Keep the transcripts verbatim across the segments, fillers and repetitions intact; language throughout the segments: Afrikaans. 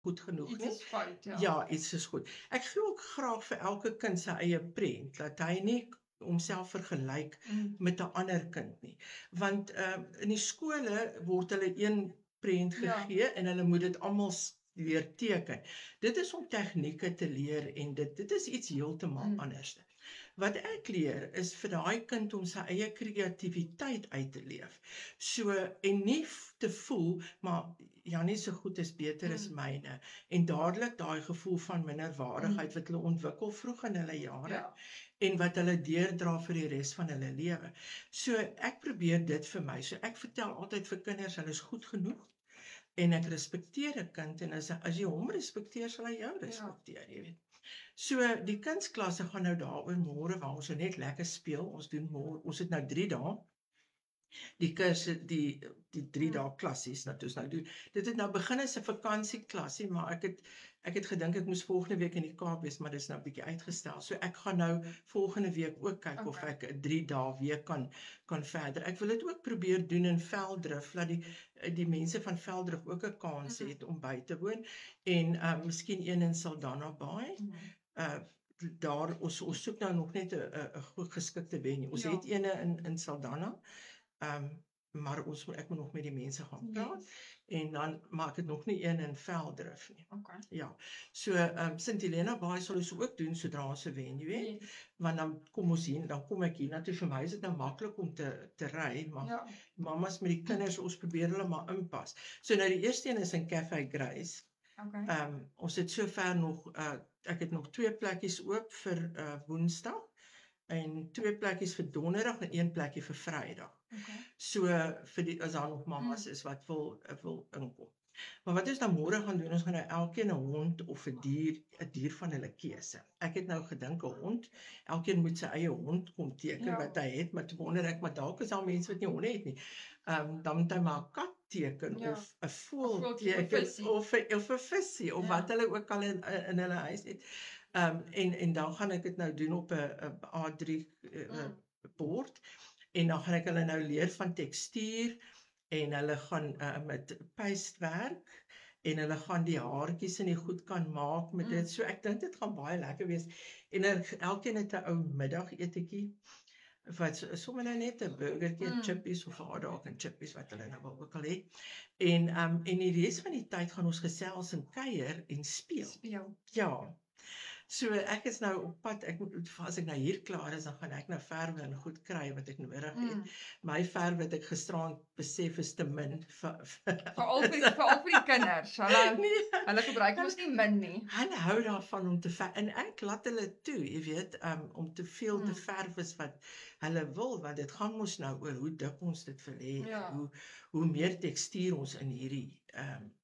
goed genoeg Iets nie. is fout, ja. Ja, iets is goed. Ek glo ook graag vir elke kind sy eie prent, dat hy nie homself vergelyk Mm. met 'n ander kind nie. Want uh, in die skole word hulle een prent Ja. gegee en hulle moet dit almal leer teken. Dit is om tegnieke te leer en dit dit is iets heeltemal Mm. anders. Wat ek leer is vir daai kind om sy eie kreatiwiteit uit te leef. So en nie te voel, maar Jannie se goed is beter as Mm. myne en dadelik daai gevoel van minderwaardigheid wat hulle ontwikkel vroeg in hulle jare Ja. en wat hulle deurdra vir die res van hulle lewe. So ek probeer dit vir my. So ek vertel altyd vir kinders hulle is goed genoeg en ek respekteer 'n kind en as as jy hom respekteer sal hy jou respekteer, jy weet. So die kunsklasse gaan nou daaroor môre waar ons net lekker speel. Ons doen môre, ons het nou drie dae. Die kurse, die die drie Hmm. dae klassies wat ons nou doen. Dit het nou begin as 'n vakansieklasie, maar ek het ek het gedink ek moes volgende week in die Kaap wees, maar dis nou 'n bietjie uitgestel. So ek gaan nou volgende week ook kyk okay. of ek 'n drie dae week kan kan verder. Ek wil dit ook probeer doen in Velddrif, laat die die mense van Velddrif ook 'n kans Mhm. het om by te woon en uh, miskien een in Saldanha Bay. Mhm. Uh daar ons ons soek nou nog net 'n 'n 'n goed geskikte venue. Ons Ja. het eene in in Saldanha. Ehm um, maar ons moet ek moet nog met die mense gaan praat Yes. en dan maak ek nog nie een in Velddrif nie. Okay. Ja. So ehm um, Sint Helena Baai sal ons ook doen sodra ons 'n venue het. Yes. Want dan kom ons hier, dan kom ek hier na toe. Vir my is dit nou maklik om te te ry, maar Ja. mamas met die kinders, ons probeer hulle maar inpas. So nou die eerste een is in Café Grace. Okay. Ehm um, ons het sover nog uh, ek het nog twee plekkies oop vir uh, Woensdag en twee plekkies vir Donderdag en een plekkie vir Vrydag. Okay. So vir die as daar nog mamas Mm. is wat wil wil inkom. Maar wat ons nou môre gaan doen, ons gaan nou elkeen 'n hond of 'n dier, 'n dier van hulle keuse. Ek het nou gedink 'n hond, elkeen moet sy eie hond kom teken Ja. wat hy het, maar toe wonder ek maar dalk is daar mense wat nie honde het nie. Ehm um, dan moet hy maar 'n kat teken Ja. of 'n voël voeltjie of 'n teken visie. of 'n of 'n visie of Ja. wat hulle ook al in in hulle huis het. Ehm um, en en dan gaan ek dit nou doen op 'n 'n A drie uh, Mm. bord en dan gaan ek hulle nou leer van tekstuur en hulle gaan uh, met paste werk en hulle gaan die haartjies en die goed kan maak met Mm. dit. So ek dink dit gaan baie lekker wees. En er, elkeen het 'n ou middagetetjie wat so- sommer nou net 'n burgertjie, Mm. chippies of hotdog en chippies wat hulle nou wel ook al het. En um, en die res van die tyd gaan ons gesels en kuier en speel. Speel. Ja. So ek is nou op pad, ek moet as ek nou hier klaar is, dan gaan ek nou verwe en goed kry wat ek nodig het. Mm. My verwe wat ek gisterand besef is te min vir Veral vir veral vir die kinders. Hulle nee, hulle gebruik mos nie min nie. hulle hou daarvan om te ver en ek laat hulle toe, jy weet, um, om te veel te Mm. verf is wat hulle wil, want dit gaan mos nou oor hoe dik ons dit wil hê, Ja. hoe hoe meer tekstuur ons in hierdie ehm um,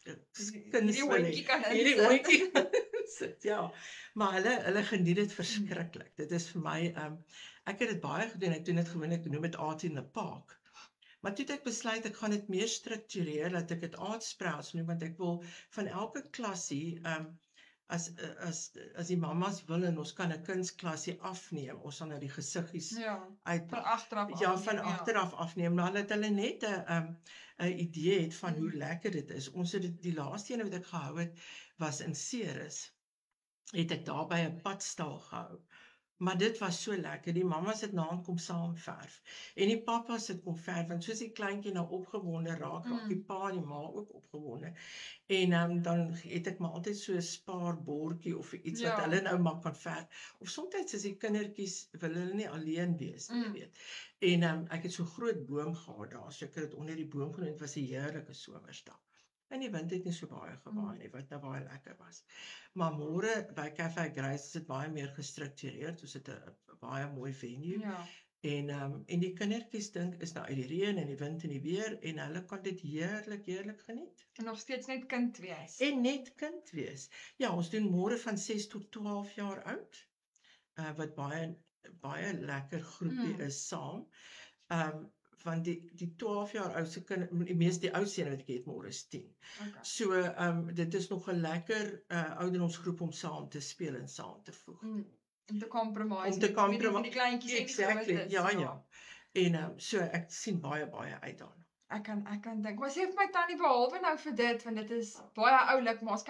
Hierdie hondjie kan hierdie insit. hondjie kan insit, ja. Maar hulle hulle geniet dit verskriklik. Dit is vir my ehm um, ek het dit baie gedoen. Ek doen dit gewoonlik noem dit Art in the Park. Maar toe het ek besluit ek gaan dit meer struktureer dat ek dit Art Sprouts noem want ek wil van elke klasie ehm um, as as as die mammas wil en ons kan 'n kunsklasie afneem. Ons sal nou die gesiggies Ja. uit Van agteraf ja, afneem, van agteraf afneem, maar dat hulle net 'n um, 'n idee het van Mm. hoe lekker dit is. Ons het dit die laaste een wat ek gehou het was in Ceres. Het ek daar by 'n padstal gehou. Maar dit was so lekker. Die mammas het naand kom saam verf. En die pappas het kom verf en soos die kleintjie nou opgewonde raak, raak die Mm. pa en die ma ook opgewonde. En um, dan het ek maar altyd so 'n spaarbordjie of iets wat Ja. hulle nou maar kan verf. Of soms as die kindertjies wil hulle nie alleen wees nie, jy Mm. weet. En um, ek het so 'n groot boom gehad daar, so ek het dit onder die boom genoem. Dit was 'n heerlike somersdag. En die wind het nie so baie gewaai nie, wat nou baie lekker was. Maar môre by Café Grace is dit baie meer gestruktureerd. Ons het 'n baie mooi venue. Ja. En um, en die kindertjies dink is nou uit die reën en die wind en die weer en hulle kan dit heerlik heerlik geniet. En nog steeds net kind wees. En net kind wees. Ja, ons doen môre van ses tot twaalf jaar oud. Uh, wat baie baie lekker groepie Mm. is saam. Um van die die twaalf jaar oudste kind, die meeste die oudste een wat ek het môre is tien. Okay. So um dit is nog 'n lekker uh, ouderdomsgroep om saam te speel en saam te voeg. Mm. Om te compromise. Om te met- met die- compromise. met die kleintjies en die Exactly. grootes, Ja, ja. En um, so ek sien baie baie uit daarna. Ek kan ek kan dink, maar sê vir my tannie behalwe nou vir dit want dit is baie oulik, maar ons